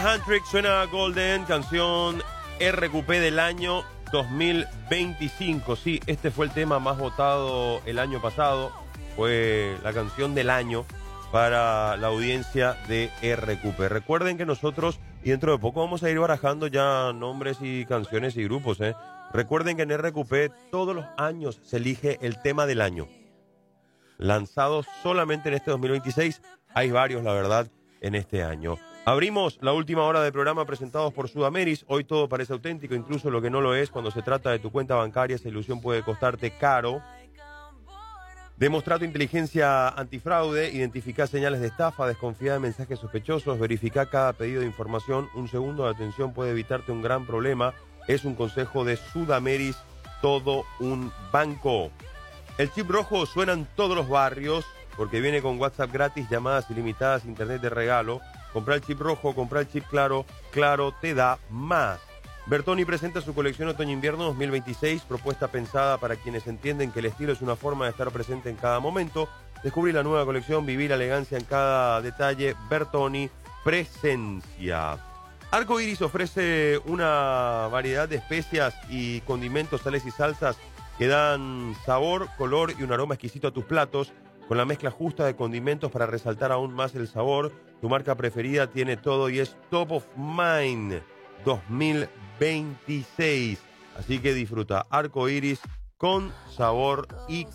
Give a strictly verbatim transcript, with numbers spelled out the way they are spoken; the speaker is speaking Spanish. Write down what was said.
Handtrick, suena Golden, canción R Q P del año dos mil veinticinco. Sí, este fue el tema más votado el año pasado. Fue la canción del año para la audiencia de R Q P. Recuerden que nosotros, y dentro de poco vamos a ir barajando ya nombres y canciones y grupos, ¿eh? Recuerden que en R Q P todos los años se elige el tema del año. Lanzados solamente en este dos mil veintiséis. Hay varios, la verdad, en este año. Abrimos la última hora del programa presentados por Sudameris. Hoy todo parece auténtico, incluso lo que no lo es. Cuando se trata de tu cuenta bancaria, esa ilusión puede costarte caro. Demostrar tu inteligencia antifraude, identificar señales de estafa, desconfiar de mensajes sospechosos, verificar cada pedido de información. Un segundo de atención puede evitarte un gran problema. Es un consejo de Sudameris, todo un banco. El chip rojo suena en todos los barrios porque viene con WhatsApp gratis, llamadas ilimitadas, internet de regalo. Comprar el chip rojo, comprar el chip claro, claro te da más. Bertoni presenta su colección Otoño-Invierno dos mil veintiséis, propuesta pensada para quienes entienden que el estilo es una forma de estar presente en cada momento. Descubrir la nueva colección, vivir la elegancia en cada detalle. Bertoni, presencia. Arco Iris ofrece una variedad de especias y condimentos, sales y salsas que dan sabor, color y un aroma exquisito a tus platos, con la mezcla justa de condimentos para resaltar aún más el sabor. Tu marca preferida tiene todo y es Top of Mind dos mil veintiséis. Así que disfruta Arco Iris con sabor y